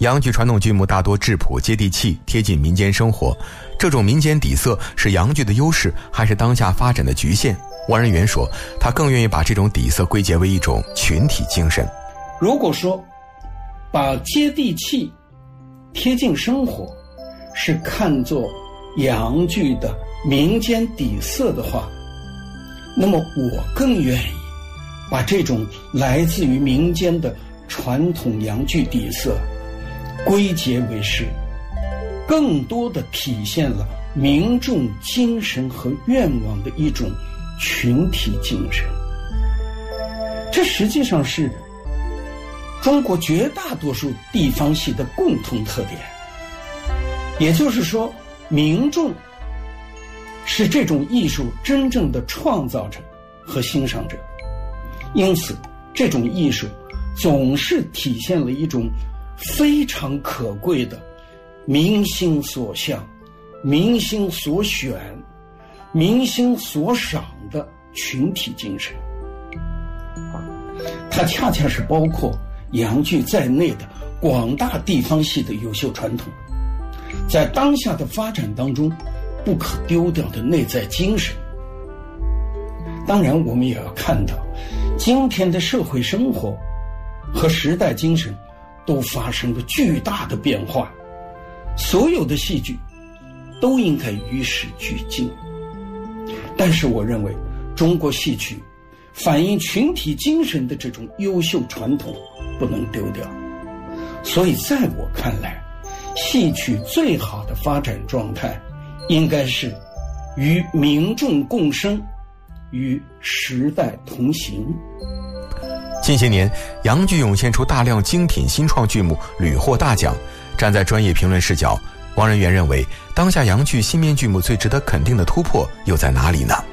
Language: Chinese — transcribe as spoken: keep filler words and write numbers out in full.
洋剧传统剧目大多质朴接地气，贴近民间生活，这种民间底色是洋剧的优势还是当下发展的局限？王仁元说，他更愿意把这种底色归结为一种群体精神。 如果说把接地气贴近生活是看作洋剧的民间底色的话，那么我更愿意把这种来自于民间的传统洋剧底色归结为是更多的体现了民众精神和愿望的一种群体精神。这实际上是中国绝大多数地方戏的共同特点，也就是说，民众是这种艺术真正的创造者和欣赏者，因此这种艺术总是体现了一种非常可贵的民心所向、民心所选、民心所赏的群体精神。它恰恰是包括洋剧在内的广大地方戏的优秀传统，在当下的发展当中不可丢掉的内在精神。当然我们也要看到，今天的社会生活和时代精神都发生了巨大的变化，所有的戏剧都应该与时俱进。但是我认为中国戏曲反映群体精神的这种优秀传统不能丢掉，所以在我看来，戏曲最好的发展状态应该是与民众共生，与时代同行。 近些年，洋剧涌现出大量精品新创剧目，屡获大奖。站在专业评论视角，王仁元认为，当下洋剧新面剧目最值得肯定的突破又在哪里呢？